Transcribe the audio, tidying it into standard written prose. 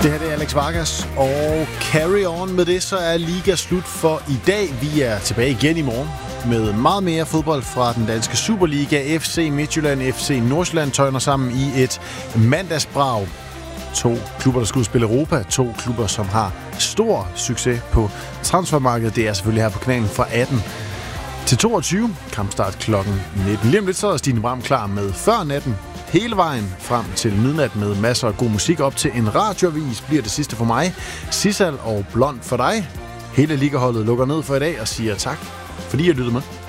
Det her det er Alex Vargas, og carry on med det, så er liga slut for i dag. Vi er tilbage igen i morgen med meget mere fodbold fra den danske Superliga. FC Midtjylland, FC Nordsjælland tøjner sammen i et mandagsbrag. 2 klubber, der skal udspille Europa. 2 klubber, som har stor succes på transfermarkedet. Det er selvfølgelig her på kanalen fra 18 til 22. Kampstart klokken 19. Lige om lidt så er Stine Bram klar med Før Natten. Hele vejen frem til midnat med masser af god musik op til en radioavis bliver det sidste for mig. Sissal og Blond for dig. Hele ligaholdet lukker ned for i dag og siger tak, fordi I lyttede med.